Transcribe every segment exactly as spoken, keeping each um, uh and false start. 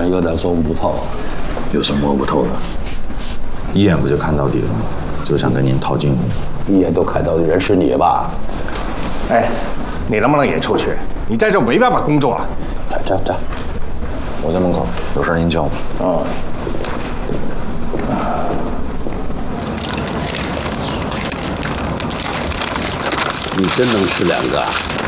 上有点琢磨不透。 有什么摸不透的？一眼不就看到底了吗？就想跟您套近乎。 一眼都看到的人是你吧？ 哎，你能不能也出去？你在这没办法工作了。 这这， 我在门口，有事您叫我。 啊。 你真能吃两个啊！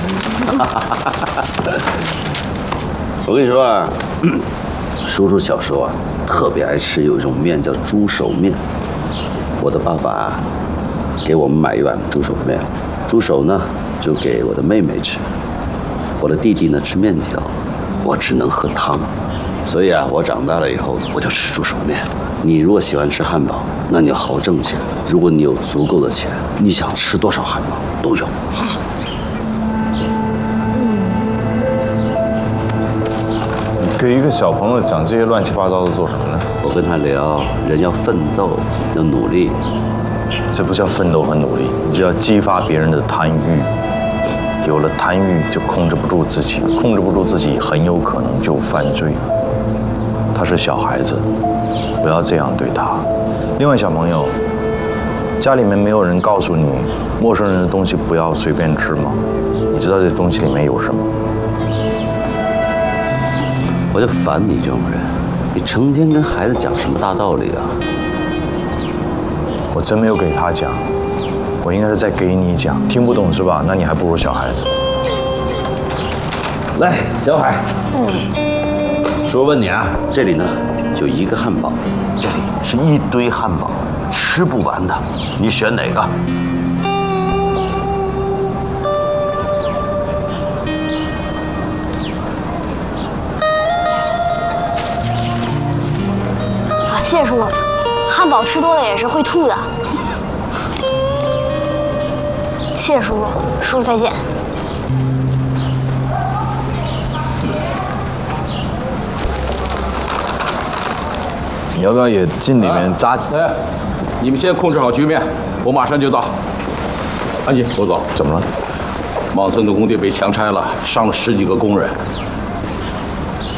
我跟你说啊，叔叔小时候啊，特别爱吃有一种面叫猪手面。我的爸爸啊，给我们买一碗猪手面，猪手呢就给我的妹妹吃，我的弟弟呢吃面条，我只能喝汤。所以啊，我长大了以后我就吃猪手面。你如果喜欢吃汉堡，那你要好好挣钱。如果你有足够的钱，你想吃多少汉堡都有。 你给一个小朋友讲这些乱七八糟的做什么呢？ 我跟他聊，人要奋斗，要努力。 这不叫奋斗和努力，你就要激发别人的贪欲。有了贪欲，就控制不住自己，控制不住自己，很有可能就犯罪。他是小孩子，不要这样对他。另外，小朋友，家里面没有人告诉你，陌生人的东西不要随便吃吗？你知道这东西里面有什么？ 我就烦你这种人，你成天跟孩子讲什么大道理啊？ 我真没有给他讲，我应该是在给你讲。听不懂是吧？那你还不如小孩子。 来，小海，嗯。说问你啊，这里呢就一个汉堡，这里是一堆汉堡，吃不完的，你选哪个？ 啊，谢谢叔叔，汉堡吃多了也是会吐的。谢谢叔叔，叔叔再见。 你要不要也进里面扎？ 哎，你们先控制好局面，我马上就到。安吉，我走。 怎么了？ 茂森的工地被强拆了，伤了十几个工人，